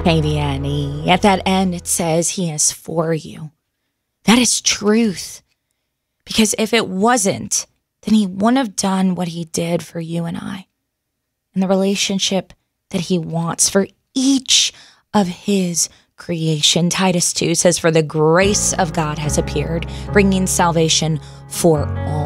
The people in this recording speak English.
KDNE. At that end, it says he is for you. That is truth. Because if it wasn't, then he wouldn't have done what he did for you and I. And the relationship that he wants for each of his creation. Titus 2 says, for the grace of God has appeared, bringing salvation for all